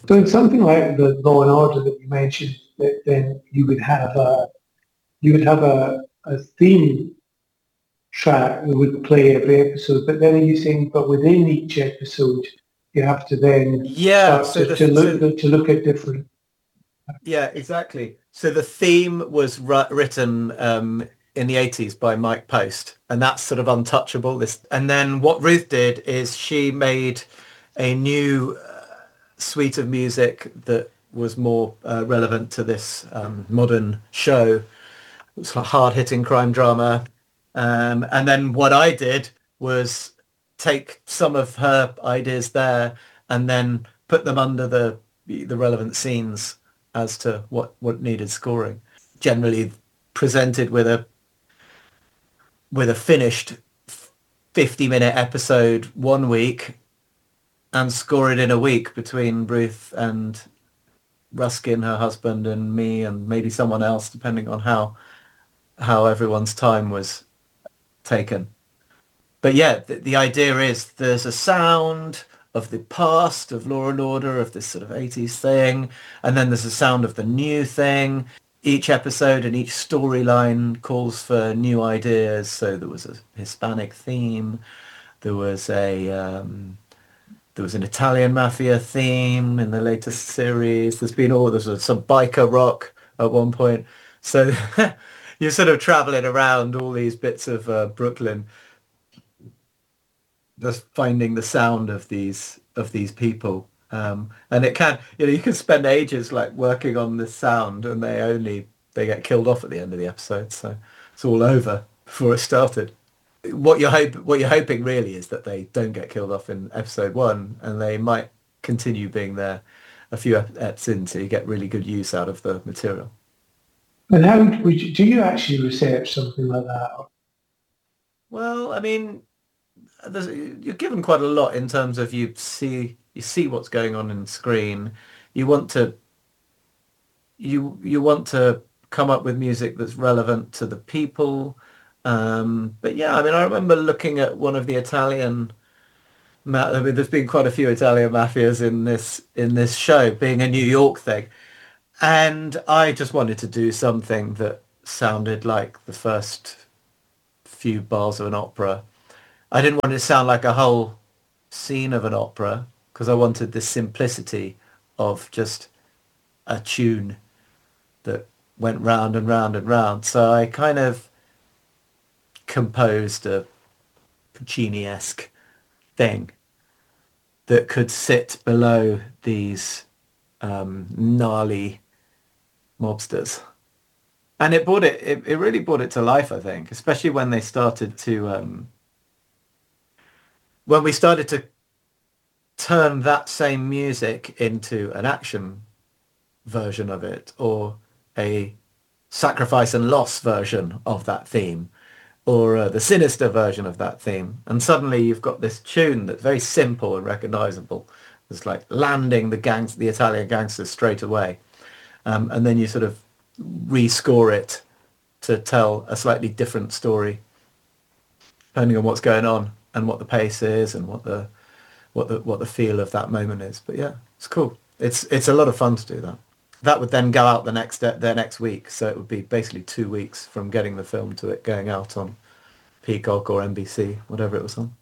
So in something like the Law and Order that you mentioned, that then you would have a theme track that would play every episode. But then are you saying, but within each episode, you have to then Yeah, start so to look at different. yeah, exactly. So the theme was written in the 80s by Mike Post, and that's sort of untouchable. And then what Ruth did is she made a new suite of music that was more relevant to this modern show. It's like hard-hitting crime drama. And then what I did was take some of her ideas there and then put them under the relevant scenes as to what needed scoring. Generally presented with a finished 50-minute episode one week and score it in a week between Ruth and Ruskin, her husband, and me, and maybe someone else, depending on how everyone's time was taken. But yeah, the idea is there's a sound of the past, of Law and Order, of this sort of 80s thing, and then there's a sound of the new thing. Each episode and each storyline calls for new ideas. So there was a Hispanic theme, there was an Italian mafia theme in the latest series. There's some biker rock at one point. So you're sort of traveling around all these bits of Brooklyn, just finding the sound of these people. And it can, you can spend ages like working on this sound, and they get killed off at the end of the episode. So it's all over before it started. What you're hoping really is that they don't get killed off in episode one, and they might continue being there a few eps in, so you get really good use out of the material. And how do you actually research something like that? Well, I mean, you're given quite a lot in terms of you see what's going on in screen. You want to you want to come up with music that's relevant to the people. But yeah, I mean, I remember looking at one of the Italian. I mean, there's been quite a few Italian mafias in this show, being a New York thing, and I just wanted to do something that sounded like the first few bars of an opera. I didn't want it to sound like a whole scene of an opera because I wanted this simplicity of just a tune that went round and round and round. So I kind of composed a Puccini-esque thing that could sit below these gnarly mobsters. And it really brought it to life, I think, especially when they started to when we started to turn that same music into an action version of it, or a sacrifice and loss version of that theme, or the sinister version of that theme. And suddenly you've got this tune that's very simple and recognizable. It's like landing the Italian gangsters straight away. And then you sort of rescore it to tell a slightly different story, depending on what's going on and what the pace is and what the feel of that moment is. But yeah, it's cool. It's a lot of fun to do that. That would then go out the next week, so it would be basically 2 weeks from getting the film to it going out on Peacock or NBC, whatever it was on.